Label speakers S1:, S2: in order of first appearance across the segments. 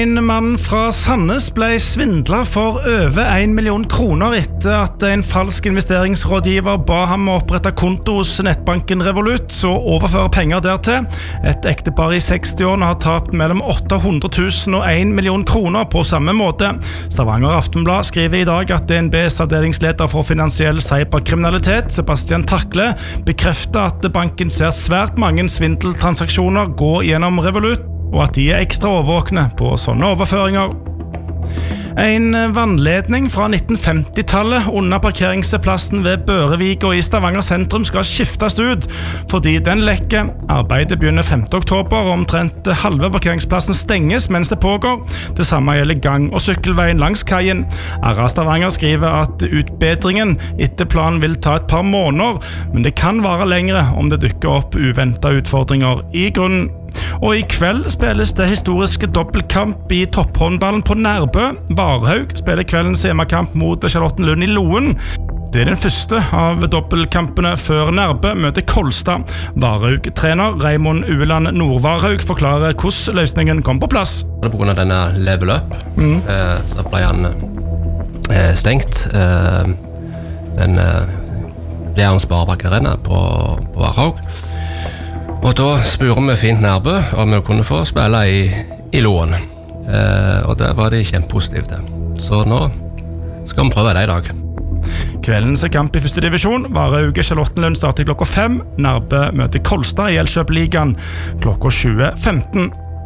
S1: En mann fra Sandnes ble svindlet for over 1 million kroner etter at en falsk investeringsrådgiver ba ham opprette konto hos nettbanken Revolut og overføre penger dertil. Et ektepar i 60-årene har tapt mellom 800 000 og 1 million kroner på samme måte. Stavanger Aftenblad skriver i dag at DNBs avdelingsleder for finansiell cyberkriminalitet, Sebastian Takle, bekrefter at banken ser svært mange svindeltransaksjoner gå gjennom Revolut, og at de ekstra overvåkne på sånne overføringer. En vannledning fra 1950-tallet under parkeringsplassen ved Børeviga i Stavanger sentrum skal skiftes ut fordi den lekker. Arbeidet begynner 5. oktober, og omtrent halve parkeringsplassen stenges mens det pågår. Det samme gjelder gang- og sykkelveien langs kajen. RA Stavanger skriver at utbedringen etter planen vil ta et par måneder, men det kan vare lengre om det dukker opp uventede utfordringer i grunnen. Og i kveld spilles det historiske dobbeltkamp i topphåndballen på Nærbø. Varhaug spiller kveldens hjemmekamp mot Charlottenlund i Loen. Det den første av dobbeltkampene før Nærbø møter Kolstad. Varhaug-trener Raymond Ueland Nordvarhaug forklarer hvordan løsningen kom på plass.
S2: På grunn av denne level up, så ble han stengt. Den ble han sparebankarena på Varhaug. Og da spurte vi fint Nærbø om vi kunne få spille i Loen. Og det var de kjempepositive til. Så nå skal vi prøve det i dag.
S1: Kveldens kamp i første divisjon. Varhaug Charlottenlund starter klokka 5. Nærbø møter Kolstad i Elkjøp-ligaen klokka 20:15.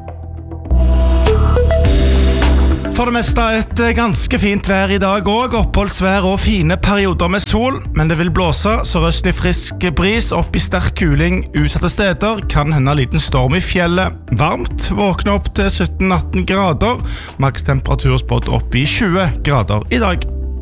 S1: For det meste et ganske fint vær i dag også, oppholdsvær og fine perioder med sol, men det vil blåse sørøstlig frisk bris opp i sterk kuling utsatte steder, kan hende liten storm i fjellet. Varmt, våkne opp til 17-18 grader, makstemperatur spådd opp i 20 grader i dag.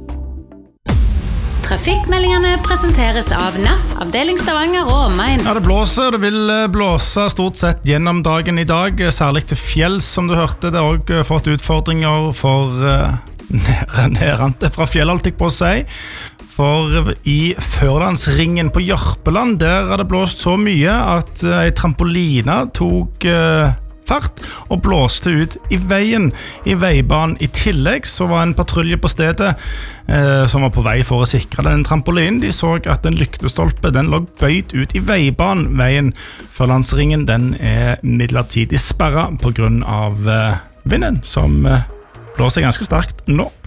S3: Trafikkmeldingene presenteres av NAF, avdeling Stavanger og omegn.
S1: Ja, det blåser, det vil blåse stort sett gjennom dagen i dag, særlig til fjells, som du hørte. Det har også fått utfordringer for nærante fra fjell, alt jeg på å si. For i Førlandsringen på Jørpeland, der har det blåst så mye at en trampolina tok fart og blåste ut i veien i veibanen. I tillegg så var en patrulje på stedet som var på vei for å sikre den trampolinen. De så at en lyktestolpe den lå bøyd ut i veibanen. Veien Førlandsringen den midlertidig sperret på grunn av vinden som blåser ganske sterkt nå.